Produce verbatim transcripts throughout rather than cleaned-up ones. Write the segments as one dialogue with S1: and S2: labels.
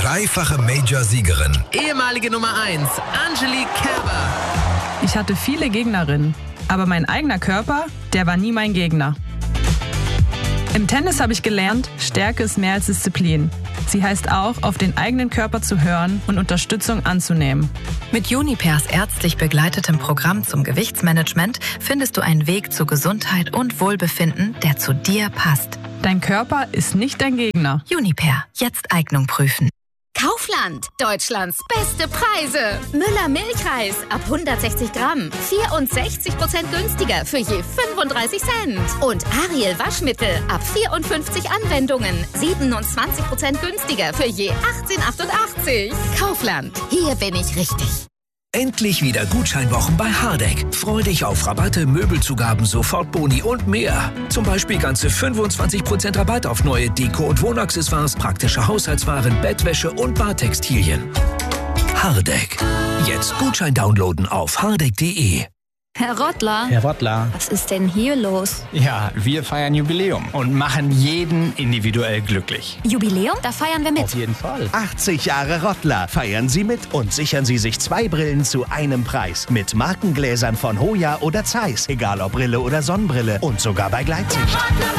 S1: Dreifache Major-Siegerin.
S2: Ehemalige Nummer eins, Angelique Kerber.
S3: Ich hatte viele Gegnerinnen, aber mein eigener Körper, der war nie mein Gegner. Im Tennis habe ich gelernt, Stärke ist mehr als Disziplin. Sie heißt auch, auf den eigenen Körper zu hören und Unterstützung anzunehmen.
S4: Mit Junipers ärztlich begleitetem Programm zum Gewichtsmanagement findest du einen Weg zu Gesundheit und Wohlbefinden, der zu dir passt.
S3: Dein Körper ist nicht dein Gegner.
S4: Juniper, jetzt Eignung prüfen.
S5: Kaufland, Deutschlands beste Preise. Müller Milchreis ab hundertsechzig Gramm, vierundsechzig Prozent günstiger für je fünfunddreißig Cent. Und Ariel Waschmittel ab vierundfünfzig Anwendungen, siebenundzwanzig Prozent günstiger für je achtzehn achtundachtzig. Kaufland, hier bin ich richtig.
S6: Endlich wieder Gutscheinwochen bei Hardegg. Freu dich auf Rabatte, Möbelzugaben, Sofortboni und mehr. Zum Beispiel ganze fünfundzwanzig Prozent Rabatt auf neue Deko- und Wohnaccessoires, praktische Haushaltswaren, Bettwäsche und Badtextilien. Hardegg. Jetzt Gutschein downloaden auf hardegg punkt de.
S7: Herr Rottler.
S8: Herr Rottler.
S7: Was ist denn hier los?
S8: Ja, wir feiern Jubiläum und machen jeden individuell glücklich.
S7: Jubiläum? Da feiern wir mit.
S8: Auf jeden Fall.
S9: achtzig Jahre Rottler. Feiern Sie mit und sichern Sie sich zwei Brillen zu einem Preis. Mit Markengläsern von Hoya oder Zeiss. Egal ob Brille oder Sonnenbrille. Und sogar bei Gleitsicht.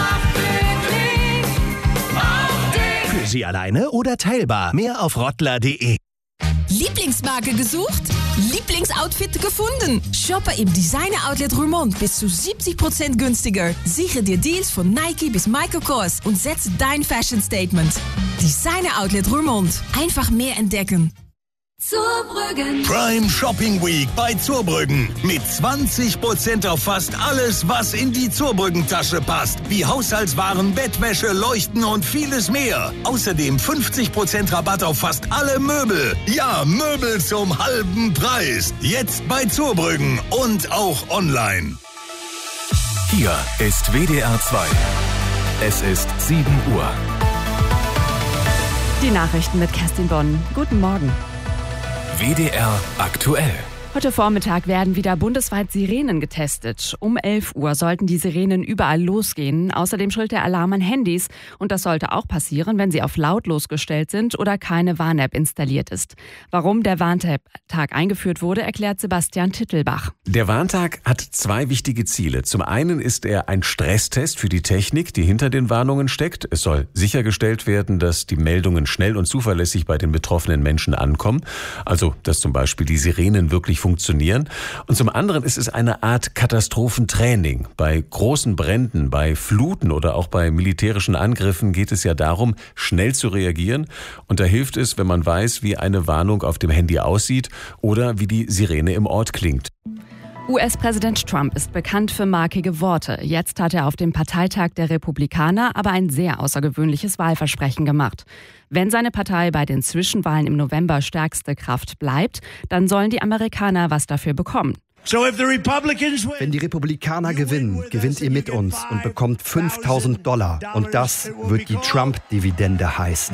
S9: Für Sie alleine oder teilbar. Mehr auf rottler punkt de.
S10: Lieblingsmarke gesucht? Lieblingsoutfit gefunden? Shoppe im Designer-Outlet Roermond bis zu siebzig Prozent günstiger. Sichere dir Deals von Nike bis Michael Kors und setze dein Fashion-Statement. Designer-Outlet Roermond. Einfach mehr entdecken.
S11: Zurbrüggen. Prime Shopping Week bei Zurbrüggen. Mit zwanzig Prozent auf fast alles, was in die Zurbrüggen-Tasche passt. Wie Haushaltswaren, Bettwäsche, Leuchten und vieles mehr. Außerdem fünfzig Prozent Rabatt auf fast alle Möbel. Ja, Möbel zum halben Preis. Jetzt bei Zurbrüggen und auch online.
S1: Hier ist W D R zwei. Es ist sieben Uhr.
S12: Die Nachrichten mit Kerstin Bonn. Guten Morgen.
S1: W D R aktuell.
S12: Heute Vormittag werden wieder bundesweit Sirenen getestet. Um elf Uhr sollten die Sirenen überall losgehen. Außerdem schrillt der Alarm an Handys. Und das sollte auch passieren, wenn sie auf lautlos gestellt sind oder keine Warn-App installiert ist. Warum der Warntag eingeführt wurde, erklärt Sebastian Tittelbach.
S13: Der Warntag hat zwei wichtige Ziele. Zum einen ist er ein Stresstest für die Technik, die hinter den Warnungen steckt. Es soll sichergestellt werden, dass die Meldungen schnell und zuverlässig bei den betroffenen Menschen ankommen. Also, dass zum Beispiel die Sirenen wirklich funktionieren. Und zum anderen ist es eine Art Katastrophentraining. Bei großen Bränden, bei Fluten oder auch bei militärischen Angriffen geht es ja darum, schnell zu reagieren. Und da hilft es, wenn man weiß, wie eine Warnung auf dem Handy aussieht oder wie die Sirene im Ort klingt.
S12: U S-Präsident Trump ist bekannt für markige Worte. Jetzt hat er auf dem Parteitag der Republikaner aber ein sehr außergewöhnliches Wahlversprechen gemacht. Wenn seine Partei bei den Zwischenwahlen im November stärkste Kraft bleibt, dann sollen die Amerikaner was dafür bekommen.
S14: Wenn die Republikaner gewinnen, gewinnt ihr mit uns und bekommt fünftausend Dollar. Und das wird die Trump-Dividende heißen.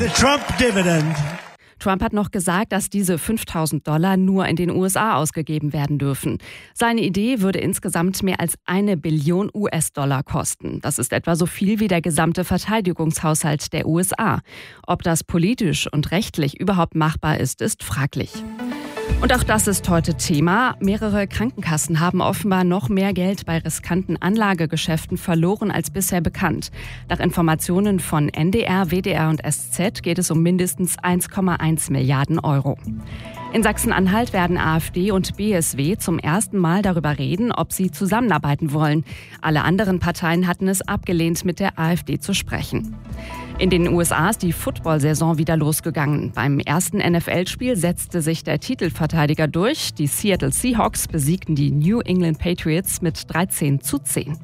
S12: Trump hat noch gesagt, dass diese fünftausend Dollar nur in den U S A ausgegeben werden dürfen. Seine Idee würde insgesamt mehr als eine Billion U S-Dollar kosten. Das ist etwa so viel wie der gesamte Verteidigungshaushalt der U S A. Ob das politisch und rechtlich überhaupt machbar ist, ist fraglich. Und auch das ist heute Thema. Mehrere Krankenkassen haben offenbar noch mehr Geld bei riskanten Anlagegeschäften verloren als bisher bekannt. Nach Informationen von N D R, W D R und S Z geht es um mindestens eins Komma eins Milliarden Euro. In Sachsen-Anhalt werden AfD und B S W zum ersten Mal darüber reden, ob sie zusammenarbeiten wollen. Alle anderen Parteien hatten es abgelehnt, mit der AfD zu sprechen. In den U S A ist die Football-Saison wieder losgegangen. Beim ersten N F L-Spiel setzte sich der Titelverteidiger durch. Die Seattle Seahawks besiegten die New England Patriots mit dreizehn zu zehn.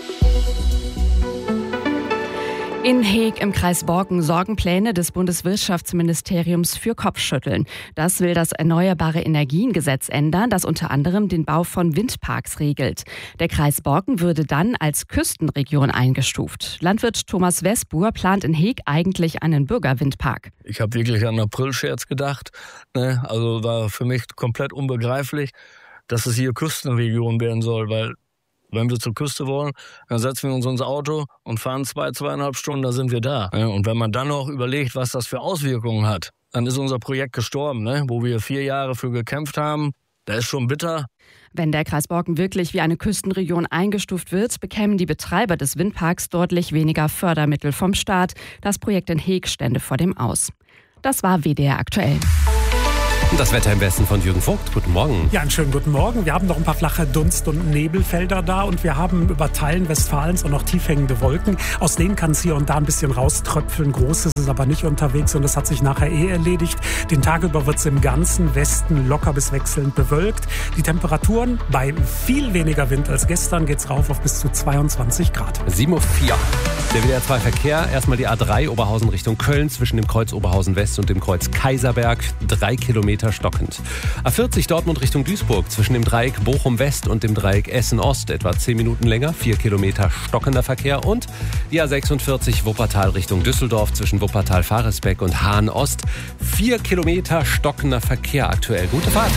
S12: In Heeg im Kreis Borken sorgen Pläne des Bundeswirtschaftsministeriums für Kopfschütteln. Das will das Erneuerbare Energien-Gesetz ändern, das unter anderem den Bau von Windparks regelt. Der Kreis Borken würde dann als Küstenregion eingestuft. Landwirt Thomas Wesbuhr plant in Heeg eigentlich einen Bürgerwindpark.
S15: Ich habe wirklich an einen Aprilscherz gedacht. Ne? Also war für mich komplett unbegreiflich, dass es hier Küstenregion werden soll, weil wenn wir zur Küste wollen, dann setzen wir uns ins Auto und fahren zwei, zweieinhalb Stunden, da sind wir da. Und wenn man dann noch überlegt, was das für Auswirkungen hat, dann ist unser Projekt gestorben, ne? Wo wir vier Jahre für gekämpft haben. Das ist schon bitter.
S12: Wenn der Kreis Borken wirklich wie eine Küstenregion eingestuft wird, bekämen die Betreiber des Windparks deutlich weniger Fördermittel vom Staat. Das Projekt in Heeg stände vor dem Aus. Das war W D R aktuell.
S16: Das Wetter im Westen von Jürgen Vogt. Guten Morgen.
S17: Ja, einen schönen guten Morgen. Wir haben noch ein paar flache Dunst- und Nebelfelder da und wir haben über Teilen Westfalens auch noch tiefhängende Wolken. Aus denen kann es hier und da ein bisschen rauströpfeln. Groß ist es aber nicht unterwegs und das hat sich nachher eh erledigt. Den Tag über wird es im ganzen Westen locker bis wechselnd bewölkt. Die Temperaturen bei viel weniger Wind als gestern geht's rauf auf bis zu zweiundzwanzig Grad.
S16: sieben Uhr vier. Der W D R zwei Verkehr. Erstmal die A drei Oberhausen Richtung Köln zwischen dem Kreuz Oberhausen West und dem Kreuz Kaiserberg. Drei Kilometer stockend. A vierzig Dortmund Richtung Duisburg zwischen dem Dreieck Bochum West und dem Dreieck Essen Ost etwa zehn Minuten länger, vier Kilometer stockender Verkehr und die A sechsundvierzig Wuppertal Richtung Düsseldorf zwischen Wuppertal-Faresbeck und Hahn Ost, vier Kilometer stockender Verkehr aktuell. Gute Fahrt!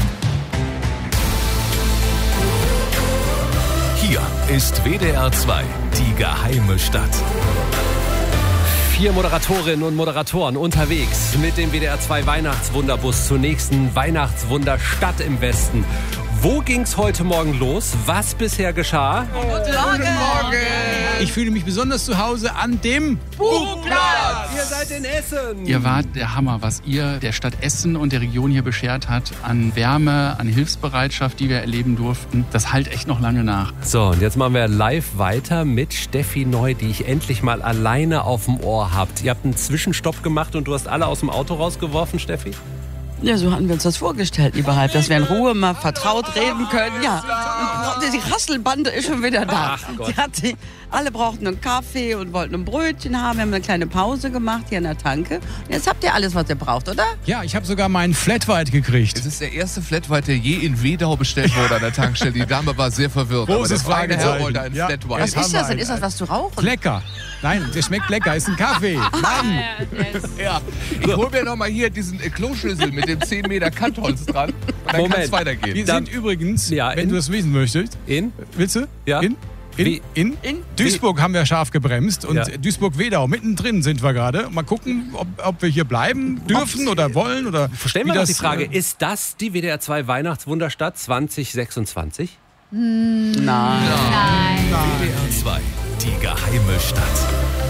S1: Hier ist W D R zwei, die geheime Stadt.
S16: Vier Moderatorinnen und Moderatoren unterwegs mit dem W D R zwei Weihnachtswunderbus zur nächsten Weihnachtswunderstadt im Westen. Wo ging's heute Morgen los? Was bisher geschah?
S18: Guten Morgen! Ich fühle mich besonders zu Hause an dem
S16: Buchplatz! Ihr seid in Essen!
S19: Ihr wart der Hammer, was ihr der Stadt Essen und der Region hier beschert hat. An Wärme, an Hilfsbereitschaft, die wir erleben durften. Das hallt echt noch lange nach.
S16: So, und jetzt machen wir live weiter mit Steffi Neu, die ich endlich mal alleine auf dem Ohr habt. Ihr habt einen Zwischenstopp gemacht und du hast alle aus dem Auto rausgeworfen, Steffi?
S20: Ja, so hatten wir uns das vorgestellt überhaupt, dass wir in Ruhe mal vertraut reden können. Ja, und die Rasselbande ist schon wieder da.
S16: Ach Gott.
S20: Die hat die, alle brauchten einen Kaffee und wollten ein Brötchen haben. Wir haben eine kleine Pause gemacht hier an der Tanke. Jetzt habt ihr alles, was ihr braucht, oder?
S18: Ja, ich habe sogar meinen Flat White gekriegt.
S21: Es ist der erste Flat White, der je in Wedau bestellt wurde an der Tankstelle. Die Dame war sehr verwirrt.
S18: Großes
S21: aber der feine Herr wollte
S18: Fragezeichen.
S21: einen
S18: Ja.
S21: Flat White.
S20: Was ist das denn? Ist das was zu rauchen?
S18: Lecker. Nein, der schmeckt lecker. Ist ein Kaffee. Mann.
S21: Ja, ich hol mir noch mal hier diesen äh, Kloschlüssel mit dem zehn Meter Kantholz dran. Und dann kann es weitergehen.
S18: Wir sind übrigens,
S16: Ja,
S18: wenn
S16: in-
S18: du das wissen möchtest.
S16: In?
S18: Willst du?
S16: Ja.
S18: In? In,
S16: Wie?
S18: in,
S20: In?
S18: Duisburg haben wir scharf gebremst und
S16: Ja.
S18: Duisburg-Wedau, mittendrin sind wir gerade. Mal gucken, ob, ob wir hier bleiben dürfen oder wollen. Oder
S16: Stellen
S18: wie
S16: wir doch
S18: das,
S16: die Frage,
S18: äh,
S16: ist das die W D R zwei Weihnachtswunderstadt zwanzig sechsundzwanzig?
S20: Nein.
S1: W D R zwei, die geheime Stadt.